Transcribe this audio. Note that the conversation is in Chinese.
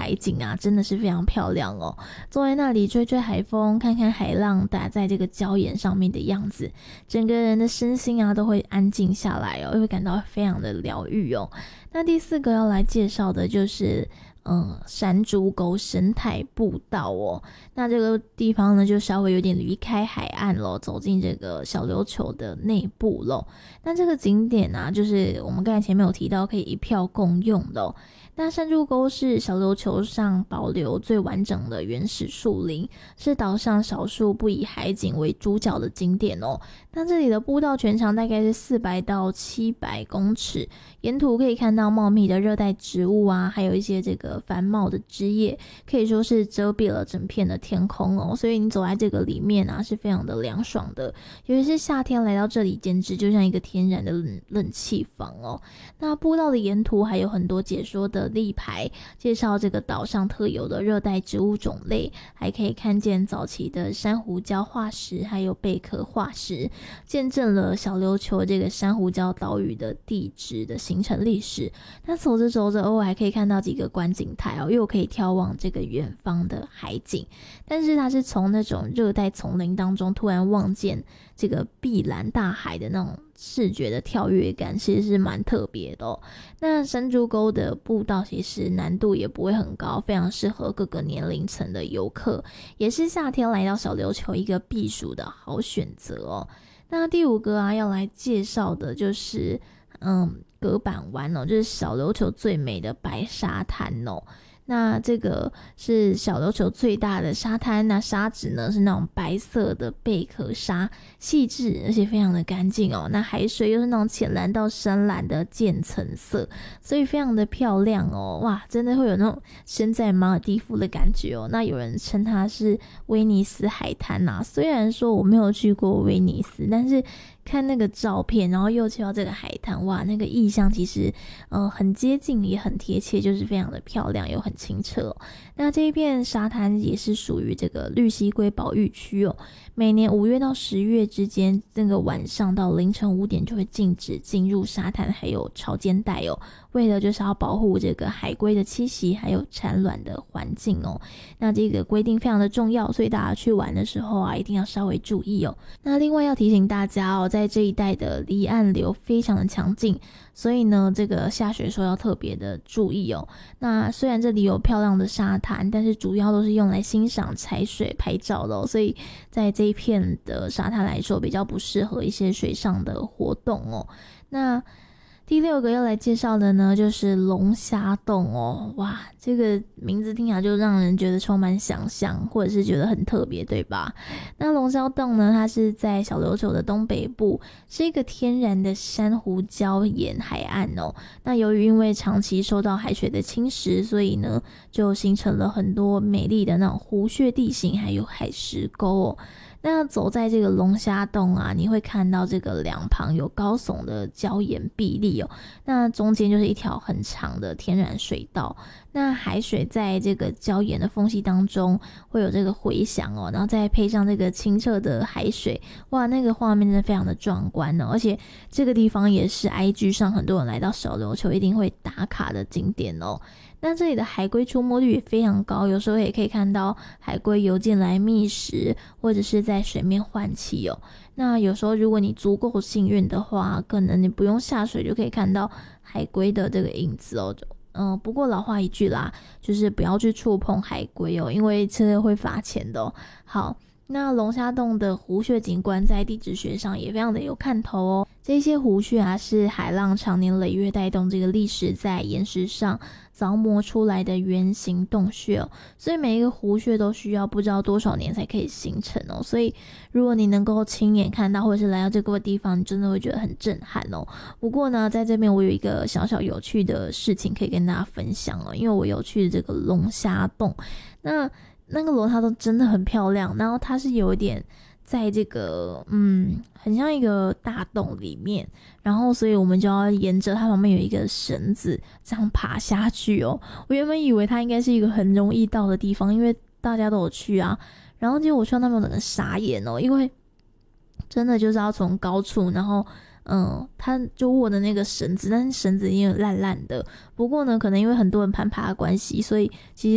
海景啊真的是非常漂亮哦，坐在那里吹吹海风，看看海浪打在这个礁岩上面的样子，整个人的身心啊都会安静下来哦，又会感到非常的疗愈哦。那第4个要来介绍的就是山猪沟生态步道哦。那这个地方呢就稍微有点离开海岸咯，走进这个小琉球的内部咯。那这个景点啊就是我们刚才前面有提到可以一票共用的哦。那山猪沟是小琉球上保留最完整的原始树林，是岛上少数不以海景为主角的景点哦。那这里的步道全长大概是400到700公尺，沿途可以看到茂密的热带植物啊，还有一些这个繁茂的枝叶，可以说是遮蔽了整片的天空哦。所以你走在这个里面啊是非常的凉爽的，尤其是夏天来到这里简直就像一个天然的冷气房哦。那步道的沿途还有很多解说的立牌，介绍这个岛上特有的热带植物种类，还可以看见早期的珊瑚礁化石还有贝壳化石，见证了小琉球这个珊瑚礁岛屿的地质的形成历史。那走着走着偶尔还可以看到几个观景台哦，又可以眺望这个远方的海景，但是它是从那种热带丛林当中突然望见这个碧蓝大海的那种视觉的跳跃感，其实是蛮特别的哦。那山猪沟的步道其实难度也不会很高，非常适合各个年龄层的游客，也是夏天来到小琉球一个避暑的好选择哦。那第5个啊要来介绍的就是隔板湾哦，就是小琉球最美的白沙滩哦。那这个是小琉球最大的沙滩，那沙质呢是那种白色的贝壳沙，细致而且非常的干净哦。那海水又是那种浅蓝到深蓝的渐层色，所以非常的漂亮哦。哇，真的会有那种身在马尔地夫的感觉哦。那有人称它是威尼斯海滩啊，虽然说我没有去过威尼斯，但是看那个照片，然后又去到这个海滩，哇，那个意象其实很接近也很贴切，就是非常的漂亮又很清澈哦。那这一片沙滩也是属于这个绿溪龟保育区哦，每年5月到10月之间，这个晚上到凌晨5点就会禁止进入沙滩还有潮间带哦，为了就是要保护这个海龟的栖息还有产卵的环境哦。那这个规定非常的重要，所以大家去玩的时候啊一定要稍微注意哦。那另外要提醒大家哦，在这一带的离岸流非常的强劲，所以呢这个下水的时候要特别的注意哦。那虽然这里有漂亮的沙滩，但是主要都是用来欣赏踩水拍照的哦，所以在这一片的沙滩来说比较不适合一些水上的活动哦。那第6个要来介绍的呢就是龙虾洞哦。哇，这个名字听起来就让人觉得充满想象，或者是觉得很特别，对吧？那龙虾洞呢它是在小琉球的东北部，是一个天然的珊瑚礁岩海岸哦。那由于因为长期受到海水的侵蚀，所以呢就形成了很多美丽的那种湖穴地形还有海石沟哦。那走在这个龙虾洞啊，你会看到这个两旁有高耸的礁岩壁立哦，那中间就是一条很长的天然水道。那海水在这个礁岩的缝隙当中会有这个回响哦，然后再配上这个清澈的海水，哇，那个画面真的非常的壮观哦。而且这个地方也是 IG 上很多人来到小琉球一定会打卡的景点哦。那这里的海龟出没率也非常高，有时候也可以看到海龟游进来觅食，或者是在水面换气哦。那有时候如果你足够幸运的话，可能你不用下水就可以看到海龟的这个影子哦。不过老话一句啦，就是不要去触碰海龟哦，因为这个会罚钱的哦。好，那龙虾洞的湖穴景观在地质学上也非常的有看头哦。这些湖穴啊是海浪长年累月带动这个历史在岩石上凿磨出来的圆形洞穴哦，所以每一个湖穴都需要不知道多少年才可以形成哦。所以如果你能够亲眼看到或者是来到这个地方，你真的会觉得很震撼哦。不过呢，在这边我有一个小小有趣的事情可以跟大家分享哦，因为我有去这个龙虾洞，那个龙虾洞真的很漂亮，然后它是有一点在这个很像一个大洞里面，然后所以我们就要沿着它旁边有一个绳子这样爬下去哦。我原本以为它应该是一个很容易到的地方，因为大家都有去啊，然后结果我去到那边整个傻眼哦，因为真的就是要从高处，然后他就握的那个绳子，但是绳子已经有烂烂的，不过呢可能因为很多人攀爬的关系，所以其